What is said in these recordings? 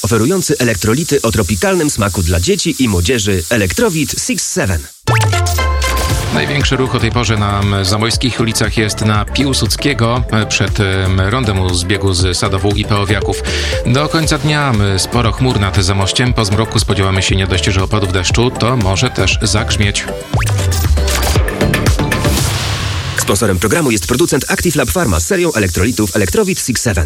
oferujący elektrolity o tropikalnym smaku dla dzieci i młodzieży Electrowit 6-7. Największy ruch o tej porze na zamojskich ulicach jest na Piłsudskiego przed rondem u zbiegu z Sadową i Pełowiaków. Do końca dnia sporo chmur nad Zamościem. Po zmroku spodziewamy się nie dość, że opadów deszczu, to może też zagrzmieć. Sponsorem programu jest producent Active Lab Pharma z serią elektrolitów Electrowit 6-7.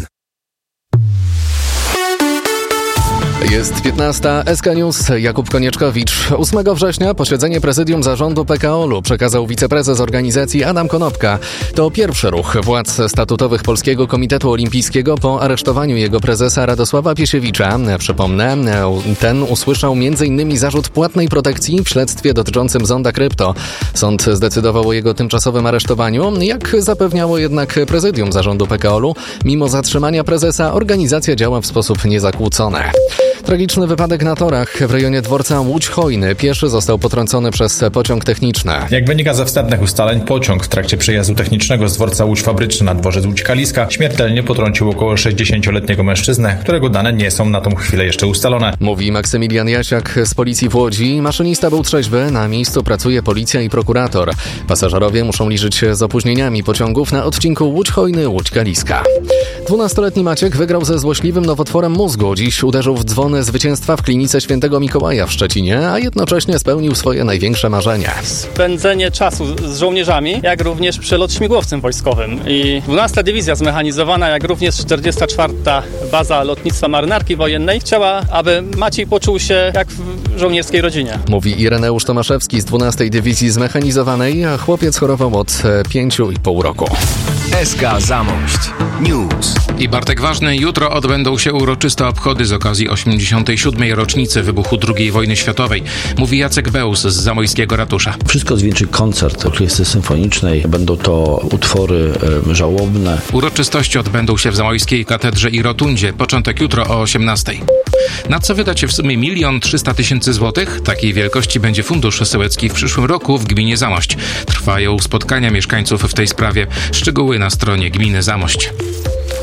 Jest 15. SK News. Jakub Konieczkowicz. 8 września posiedzenie prezydium zarządu PKOL-u przekazał wiceprezes organizacji Adam Konopka. To pierwszy ruch władz statutowych Polskiego Komitetu Olimpijskiego po aresztowaniu jego prezesa Radosława Piesiewicza. Przypomnę, ten usłyszał m.in. zarzut płatnej protekcji w śledztwie dotyczącym zonda krypto. Sąd zdecydował o jego tymczasowym aresztowaniu. Jak zapewniało jednak prezydium zarządu PKOL-u, mimo zatrzymania prezesa organizacja działa w sposób niezakłócony. Tragiczny wypadek na torach w rejonie dworca Łódź-Hojny. Pieszy został potrącony przez pociąg techniczny. Jak wynika ze wstępnych ustaleń, pociąg w trakcie przejazdu technicznego z dworca Łódź Fabryczny na dworzec Łódź-Kaliska śmiertelnie potrącił około 60-letniego mężczyznę, którego dane nie są na tą chwilę jeszcze ustalone. Mówi Maksymilian Jasiak z policji w Łodzi. Maszynista był trzeźwy, na miejscu pracuje policja i prokurator. Pasażerowie muszą liczyć się z opóźnieniami pociągów na odcinku Łódź-Hojny, Łódź-Kaliska. 12-letni Maciek wygrał ze złośliwym nowotworem mózgu. Dziś uderzył w dzwony zwycięstwa w klinice Świętego Mikołaja w Szczecinie, a jednocześnie spełnił swoje największe marzenie. Spędzenie czasu z żołnierzami, jak również przelot śmigłowcem wojskowym. I 12. Dywizja Zmechanizowana, jak również 44. Baza Lotnictwa Marynarki Wojennej chciała, aby Maciej poczuł się jak w żołnierskiej rodzinie. Mówi Ireneusz Tomaszewski z 12. Dywizji Zmechanizowanej, a chłopiec chorował od 5,5 roku. SK Zamość News. I Bartek Ważny. Jutro odbędą się uroczyste obchody z okazji 87. rocznicy wybuchu II wojny światowej. Mówi Jacek Beus z zamojskiego ratusza. Wszystko zwieńczy koncert Orkiestry Symfonicznej. Będą to utwory żałobne. Uroczystości odbędą się w zamojskiej katedrze i rotundzie. Początek jutro o 18. Na co wyda się w sumie 1 300 000 złotych? Takiej wielkości będzie fundusz sołecki w przyszłym roku w gminie Zamość. Trwają spotkania mieszkańców w tej sprawie. Szczegóły na stronie gminy Zamość.